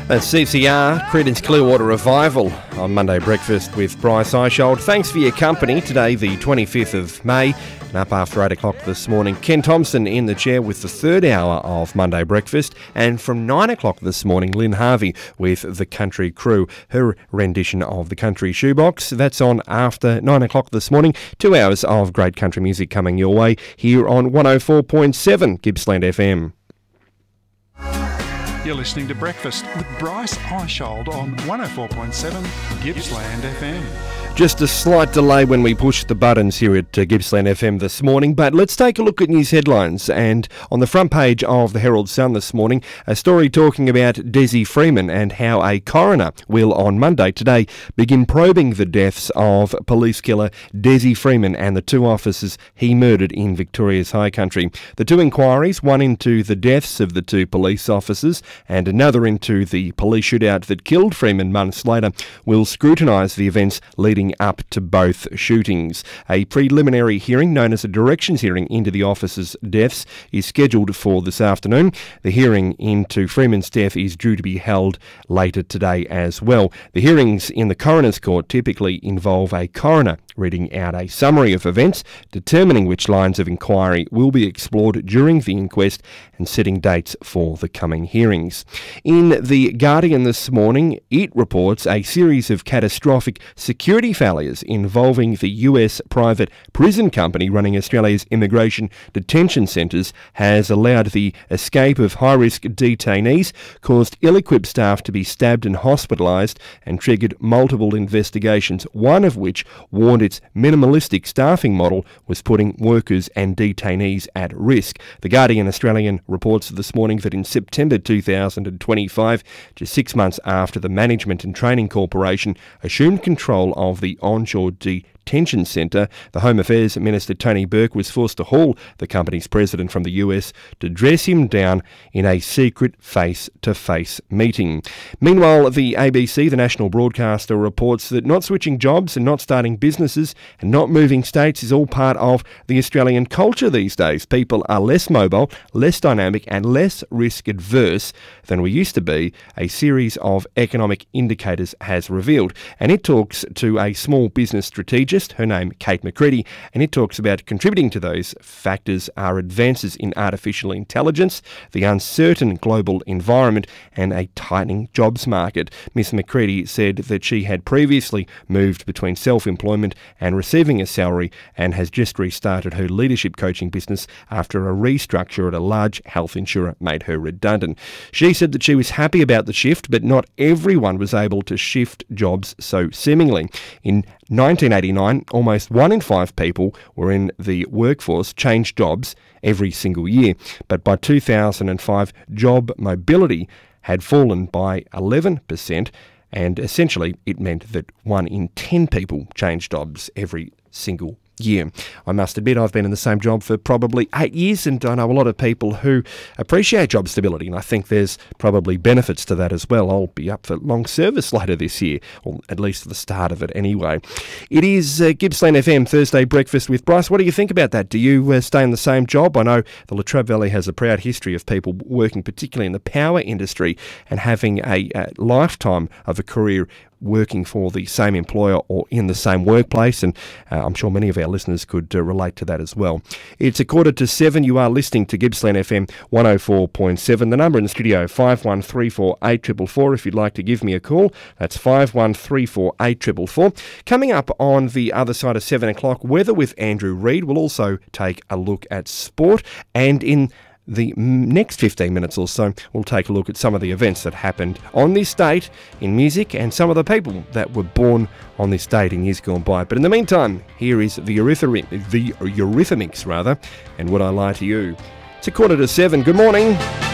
That's CCR, Creedence Clearwater Revival on Monday Breakfast with Bryce Eishold. Thanks for your company. Today, the 25th of May, and up after 8 o'clock this morning, Ken Thompson in the chair with the third hour of Monday Breakfast. And from 9 o'clock this morning, Lynn Harvey with the Country Crew, her rendition of the Country Shoebox. That's on after 9 o'clock this morning. 2 hours of great country music coming your way here on 104.7 Gippsland FM. You're listening to Breakfast with Bryce Eishold on 104.7 Gippsland FM. Just a slight delay when we pushed the buttons here at Gippsland FM this morning, but let's take a look at news headlines. And on the front page of the Herald Sun this morning, a story talking about Desi Freeman and how a coroner will on Monday today begin probing the deaths of police killer Desi Freeman and the two officers he murdered in Victoria's High Country. The two inquiries, one into the deaths of the two police officers and another into the police shootout that killed Freeman months later, will scrutinise the events leading up to both shootings. A preliminary hearing known as a directions hearing into the officers' deaths is scheduled for this afternoon. The hearing into Freeman's death is due to be held later today as well. The hearings in the coroner's court typically involve a coroner reading out a summary of events, determining which lines of inquiry will be explored during the inquest and setting dates for the coming hearings. In The Guardian this morning, it reports a series of catastrophic security failures involving the US private prison company running Australia's immigration detention centres has allowed the escape of high-risk detainees, caused ill-equipped staff to be stabbed and hospitalised, and triggered multiple investigations, one of which warned its minimalistic staffing model was putting workers and detainees at risk. The Guardian Australian reports this morning that in September 2025, just 6 months after the Management and Training Corporation assumed control of the onshore detention centre, the Home Affairs Minister Tony Burke was forced to haul the company's president from the US to dress him down in a secret face-to-face meeting. Meanwhile, the ABC, the national broadcaster, reports that not switching jobs and not starting businesses and not moving states is all part of the Australian culture these days. People are less mobile, less dynamic and less risk-adverse than we used to be, a series of economic indicators has revealed. And it talks to a small business strategist, her name Kate McCready, and it talks about contributing to those factors are advances in artificial intelligence, the uncertain global environment and a tightening jobs market. Miss McCready said that she had previously moved between self-employment and receiving a salary and has just restarted her leadership coaching business after a restructure at a large health insurer made her redundant. She said that she was happy about the shift, but not everyone was able to shift jobs so seemingly. In 1989, almost 1 in 5 people were in the workforce changed jobs every single year. But by 2005, job mobility had fallen by 11%, and essentially it meant that 1 in 10 people changed jobs every single year. I must admit I've been in the same job for probably 8 years, and I know a lot of people who appreciate job stability, and I think there's probably benefits to that as well. I'll be up for long service later this year, or at least at the start of it anyway. It is Gippsland FM Thursday Breakfast with Bryce. What do you think about that? Do you stay in the same job? I know the Latrobe Valley has a proud history of people working particularly in the power industry and having a lifetime of a career working for the same employer or in the same workplace, and I'm sure many of our listeners could relate to that as well. It's 6:45. You are listening to Gippsland FM 104.7. The number in the studio, 51348444, if you'd like to give me a call. That's 51348444. Coming up on the other side of 7 o'clock, weather with Andrew Reid. We'll also take a look at sport, and in the next 15 minutes or so, we'll take a look at some of the events that happened on this date in music and some of the people that were born on this date in years gone by. But in the meantime, here is the Eurythmics, and Would I Lie to You? It's 6:45. Good morning.